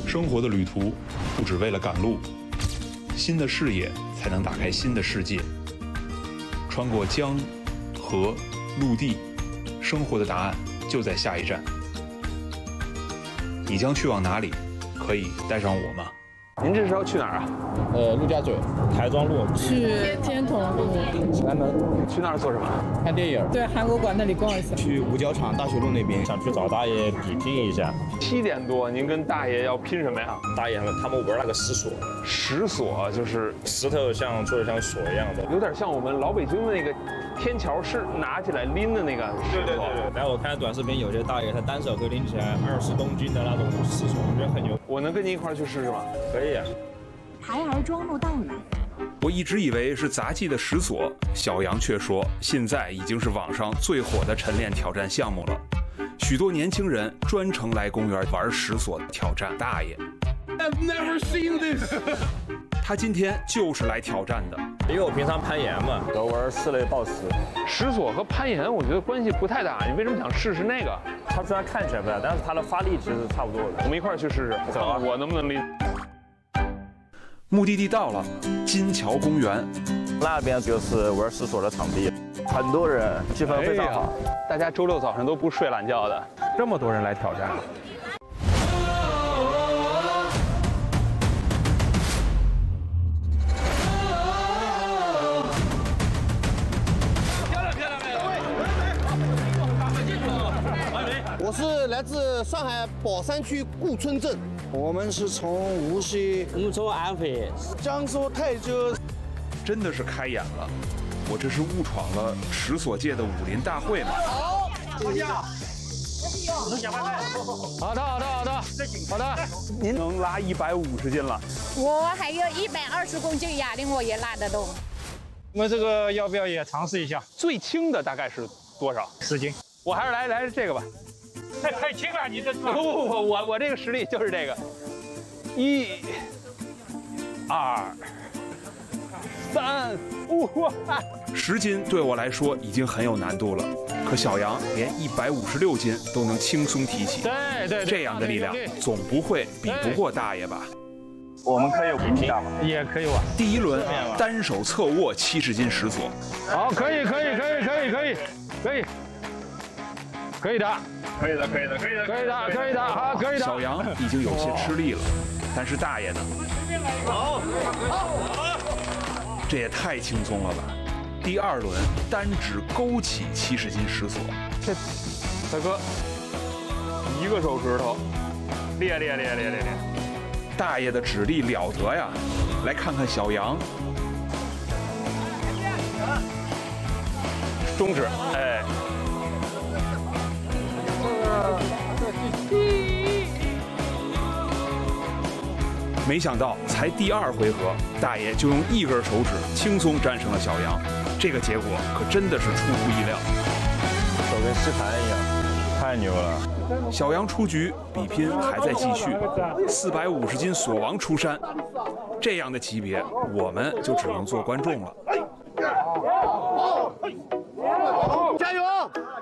生活的旅途不只为了赶路，新的视野才能打开新的世界。穿过江、河、陆地，生活的答案就在下一站。你将去往哪里？可以带上我吗？ 您这是要去哪儿啊？ 陆家嘴、台庄路， 去天童路、 前门， 去那儿做什么？ 看电影。 对，韩国馆那里逛一下。 去五角场大学路那边，想去找大爷比拼一下。 7点多，您跟大爷要拼什么呀？ 大爷他们玩那个石锁， 石锁就是石头像做的像锁一样的， 有点像我们老北京的那个天桥是拿起来拎的那个石锁。 对。然后我看短视频，有些大爷他单手可以拎起来20公斤的那种石锁，我觉得很牛。 我能跟您一块儿去试试吗？ 可以啊。 台儿庄路到了。 我一直以为是杂技的石锁，小杨却说现在已经是网上最火的晨练挑战项目了。许多年轻人专程来公园玩石锁挑战大爷。 I've never seen this 他今天就是来挑战的， 因为我平常攀岩嘛，都玩室内抱石。 石锁和攀岩我觉得关系不太大，你为什么想试试那个？ 它虽然看起来不大，但是它的发力其实差不多的。 我们一块儿去试试， 走啊！ 我能不能拎？ 目的地到了，金桥公园。 那边就是玩石锁的场地，很多人，气氛非常好。 大家周六早上都不睡懒觉的，这么多人来挑战。 我是来自上海宝山区顾村镇， 我们是从无锡， 我们从安徽， 江苏泰州。 真的是开眼了，我这是误闯了石锁界的武林大会吗？ 好的，您能拉150斤了， 我还有120公斤哑铃，我也拉得动。 我们这个要不要也尝试一下？ 最轻的大概是多少 ？10斤。 我还是来这个吧。 太轻了，你这不，我这个实力就是这个。1、2、3、5。 10斤对我来说已经很有难度了，可小杨连156斤都能轻松提起。 对， 这样的力量总不会比不过大爷吧？ 我们可以比拼吗？ 也可以玩。 第1轮单手侧握70斤石锁。 好，可以的，好，可以的。 小杨已经有些吃力了，但是大爷呢？ 好， 这也太轻松了吧！第2轮单指勾起70斤石锁。 这大哥1个手指头，练。 大爷的指力了得呀！来看看小杨， 中指，哎。 没想到才第2回合，大爷就用1根手指轻松战胜了小杨，这个结果可真的是出乎意料。 手跟吸盘一样，太牛了！ 小杨出局，比拼还在继续。450斤锁王出山，这样的级别，我们就只能做观众了。 加油！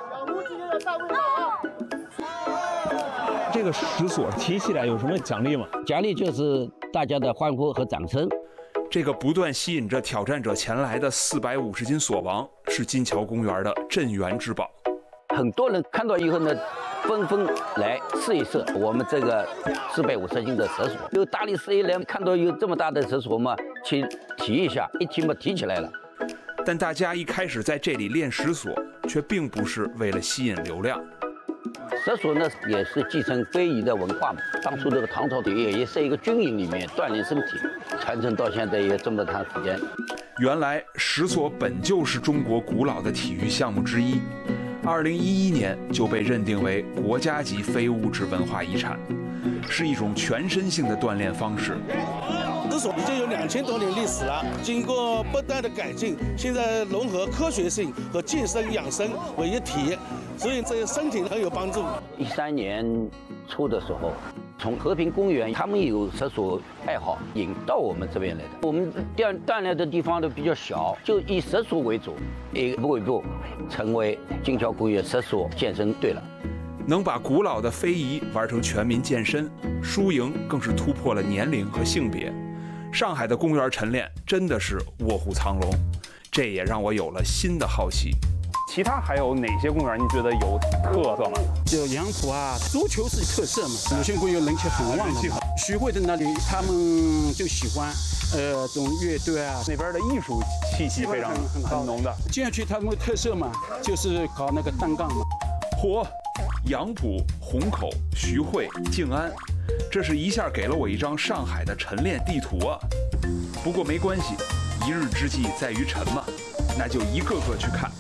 这个石锁提起来有什么奖励吗？ 奖励就是大家的欢呼和掌声。 这个不断吸引着挑战者前来的450斤锁王，是金桥公园的镇园之宝。 很多人看到以后呢，纷纷来试一试我们这个450斤的石锁。有大力士一来看到有这么大的石锁嘛，去提一下，一提嘛提起来了。 但大家一开始在这里练石锁，却并不是为了吸引流量。 石锁呢，也是继承非遗的文化嘛。当初这个唐朝也是一个军营里面锻炼身体，传承到现在也这么长时间。 原来石锁本就是中国古老的体育项目之一，2011年就被认定为国家级非物质文化遗产，是一种全身性的锻炼方式。 石锁已经有2000多年历史了，经过不断的改进，现在融合科学性和健身养生为一体，所以对身体很有帮助。 13年初的时候，从和平公园他们有石锁爱好引到我们这边来的。我们锻炼的地方都比较小，就以石锁为主，一步一步成为金桥公园石锁健身队了。 能把古老的非遗玩成全民健身，输赢更是突破了年龄和性别。上海的公园晨练真的是卧虎藏龙，这也让我有了新的好奇。 其他还有哪些公园你觉得有特色吗？ 就杨浦啊，足球是特色嘛，鲁迅公园人气很旺的嘛。徐汇的那里他们就喜欢这种乐队啊， 那边的艺术气息非常很浓的。 接下去他们的特色嘛，就是搞那个单杠嘛。 嚯，杨浦、虹口、徐汇、静安，这是一下给了我一张上海的晨练地图啊！不过没关系，一日之计在于晨嘛，那就一个个去看。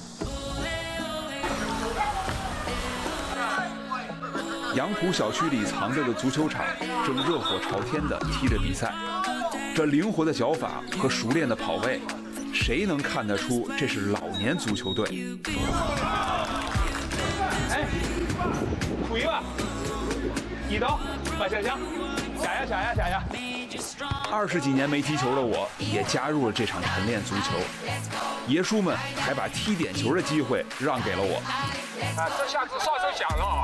杨浦小区里藏着的足球场正热火朝天地踢着比赛，这灵活的脚法和熟练的跑位，谁能看得出这是老年足球队？ 哎，苦一吧，一刀把小枪，下呀 ！20几年没踢球的我，也加入了这场晨练足球。爷叔们还把踢点球的机会让给了我。 啊，这下子哨声响了。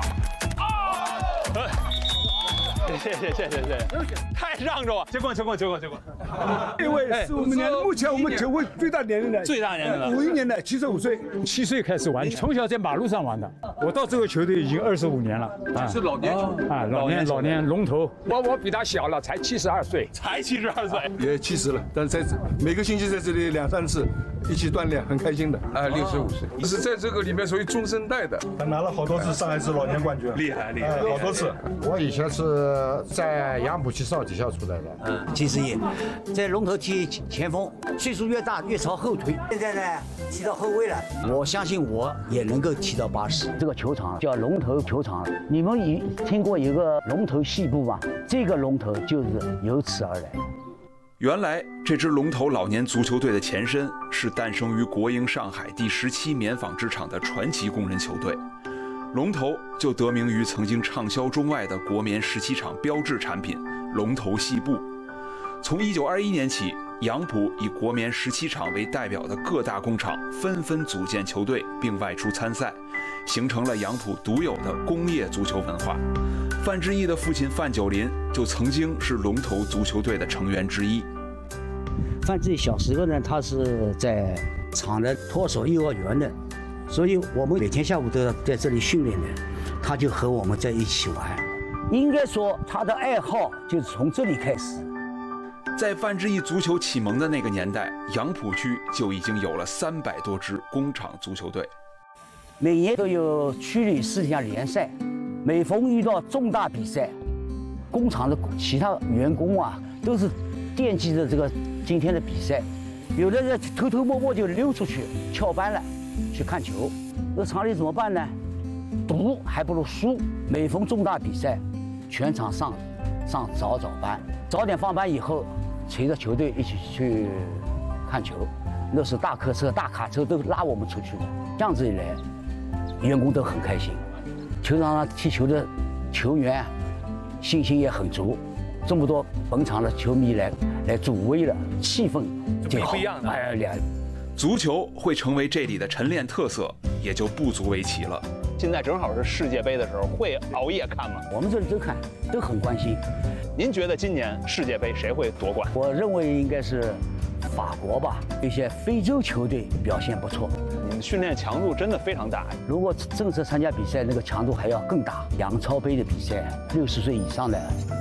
谢谢，太让着我，结棍。 因为是我们目前我们球会最大年龄的，51年的75岁 ，7岁开始玩，从小在马路上玩的。我到这个球队已经25年了， 是老年球啊，老年龙头。我比他小了，才72岁， 也70了，但是每个星期在这里2、3次一起锻炼，很开心的。65岁，是在这个里面属于中生代的。 他拿了好多次上海市老年冠军， 厉害， 好多次。 我以前是在杨浦区少体校出来的 70爷，在龙头踢前锋，岁数越大越朝后退。现在呢，踢到后卫了，我相信我也能够踢到80。 这个球场叫龙头球场，你们听过一个龙头戏部吗？这个龙头就是由此而来。 原来这支龙头老年足球队的前身是诞生于国营上海第17棉纺织厂的传奇工人球队。龙头就得名于曾经畅销中外的国棉17厂标志产品龙头细布。从1921年起，杨浦以国棉17厂为代表的各大工厂纷纷组建球队并外出参赛，形成了杨浦独有的工业足球文化。范志毅的父亲范九林就曾经是龙头足球队的成员之一。 范志毅小时候呢，他是在厂的托手幼儿园的，所以我们每天下午都要在这里训练的，他就和我们在一起玩。 应该说他的爱好就是从这里开始。 在范志毅足球启蒙的那个年代，杨浦区就已经有了300多支工厂足球队。 每年都有区里4项联赛，每逢遇到重大比赛，工厂的其他员工啊都是惦记着这个今天的比赛，有的人偷偷摸摸就溜出去翘班了去看球。那厂里怎么办呢？赌还不如输。每逢重大比赛，全场上早班，早点放班以后，随着球队一起去看球。那时大客车、大卡车都拉我们出去的，这样子一来，员工都很开心。球场上踢球的球员信心也很足，这么多本场的球迷来助威了，气氛就好。 不一样的。 足球会成为这里的晨练特色，也就不足为奇了。 现在正好是世界杯的时候，会熬夜看吗？ 我们这里都看，都很关心。 您觉得今年世界杯谁会夺冠？ 我认为应该是法国吧，一些非洲球队表现不错。 你们训练强度真的非常大。 如果正式参加比赛，那个强度还要更大。杨超杯的比赛，60岁以上的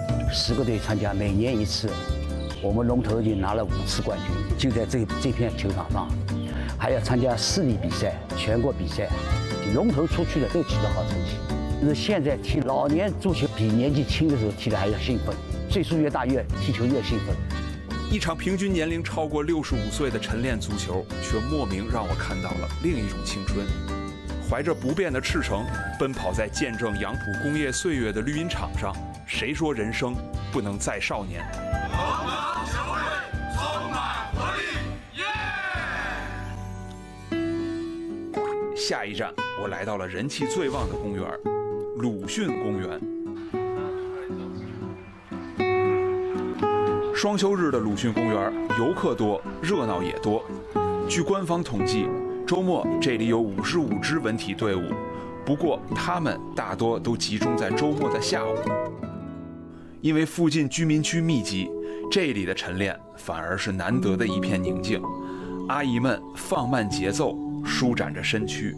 10个队参加，每年一次。我们龙头已经拿了5次冠军，就在这片球场上。还要参加市里比赛、全国比赛，龙头出去的都取得好成绩。就是现在踢老年足球，比年纪轻的时候踢的还要兴奋，岁数越大越踢球越兴奋。 一场平均年龄超过65岁的晨练足球，却莫名让我看到了另一种青春。怀着不变的赤诚，奔跑在见证杨浦工业岁月的绿茵场上，谁说人生不能再少年？下一站，我来到了人气最旺的公园——鲁迅公园。双休日的鲁迅公园，游客多，热闹也多。据官方统计，周末这里有55支文体队伍不过他们大多都集中在周末的下午，因为附近居民区密集，这里的晨练反而是难得的一片宁静。阿姨们放慢节奏，舒展着身躯。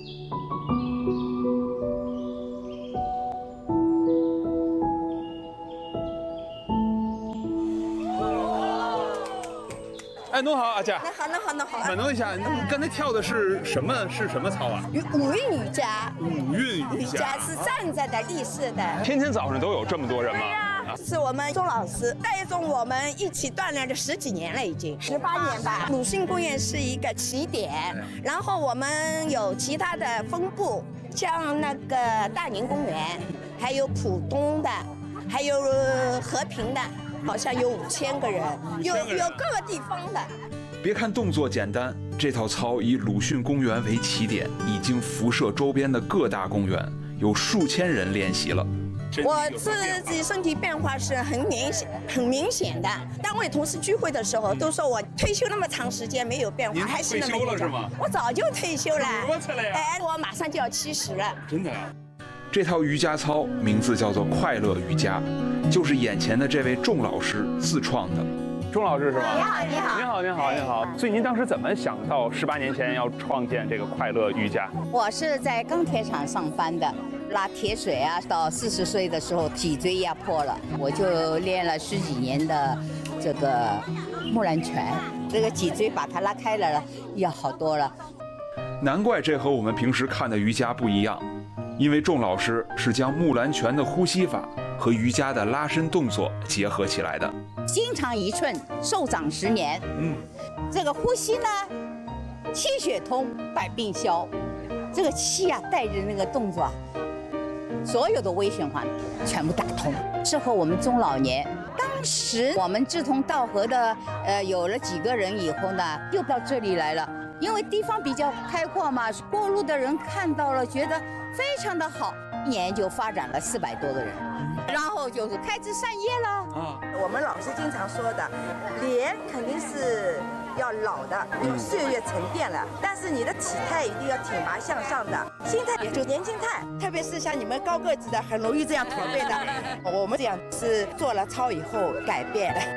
哎，侬好，阿姐。 侬好。 问侬一下，你刚才跳的是什么操啊？ 五韵瑜伽。 五韵瑜伽是站着的、立式的。 天天早上都有这么多人吗？ 是我们钟老师带动我们一起锻炼了10几年了，已经18年吧。鲁迅公园是一个起点，然后我们有其他的分部，像那个大宁公园，还有浦东的，还有和平的，好像有5000个人，有各个地方的。 别看动作简单，这套操以鲁迅公园为起点，已经辐射周边的各大公园，有数千人练习了。 我自己身体变化是很明显的。单位同事聚会的时候都说我退休那么长时间没有变化，还是那么退休了是吗？ 我早就退休了。 哎， 我马上就要70了。 真的啊？ 这套瑜伽操名字叫做快乐瑜伽，就是眼前的这位仲老师自创的。 钟老师是吗？ 你好。 所以您当时怎么想到18年前要创建这个快乐瑜伽？ 我是在钢铁厂上班的，拉铁水啊，到40岁的时候脊椎压迫了，我就练了10几年的这个木兰拳，这个脊椎把它拉开了，要好多了。 难怪这和我们平时看的瑜伽不一样，因为仲老师是将木兰拳的呼吸法和瑜伽的拉伸动作结合起来的。 心长1寸，寿长10年。这个呼吸呢，气血通，百病消。这个气啊，带着那个动作啊，所有的微循环全部打通，适合我们中老年。当时我们志同道合的，有了几个人以后呢，又到这里来了。因为地方比较开阔嘛，过路的人看到了，觉得非常的好，1年就发展了400多个人，然后就是开枝散叶了。 我们老师经常说的，脸肯定是要老的，有岁月沉淀了，但是你的体态一定要挺拔向上的，心态也就年轻态，特别是像你们高个子的，很容易这样驼背的。我们这样是做了操以后改变的。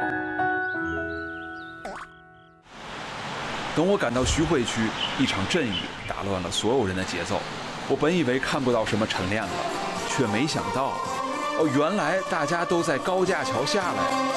等我赶到徐汇区，一场阵雨打乱了所有人的节奏。我本以为看不到什么晨练了，却没想到，原来大家都在高架桥下来。